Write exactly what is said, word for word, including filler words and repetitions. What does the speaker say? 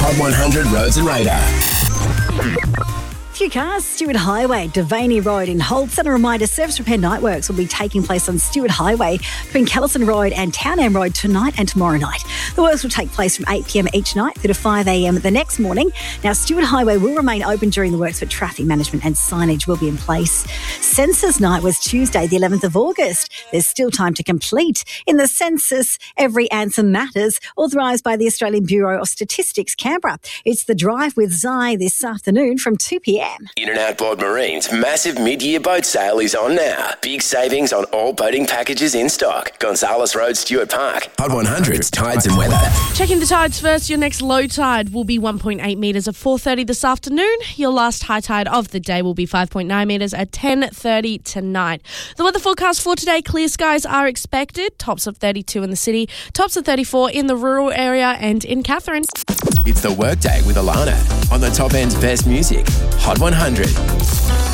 Hot one hundred Roads and Radar. Few cars, Stewart Highway, Devaney Road in Holts. And a reminder, service repair night works will be taking place on Stewart Highway between Callison Road and Townham Road tonight and tomorrow night. The works will take place from eight p m each night through to five a m the next morning. Now, Stewart Highway will remain open during the works, but traffic management and signage will be in place. Census night was Tuesday, the eleventh of August. There's still time to complete. In the census, every answer matters, authorised by the Australian Bureau of Statistics, Canberra. It's the Drive with Zai this afternoon from two p m. In and Outboard Marine's massive mid-year boat sale is on now. Big savings on all boating packages in stock. Gonzales Road, Stewart Park. Hot one hundred's Tides and Weather. Checking the tides first, your next low tide will be one point eight metres at four thirty this afternoon. Your last high tide of the day will be five point nine metres at ten thirty tonight. The weather forecast for today, clear skies are expected. Tops of thirty-two in the city, tops of thirty-four in the rural area and in Katherine. It's the Workday with Alana on the Top End's best music. Hot one hundred.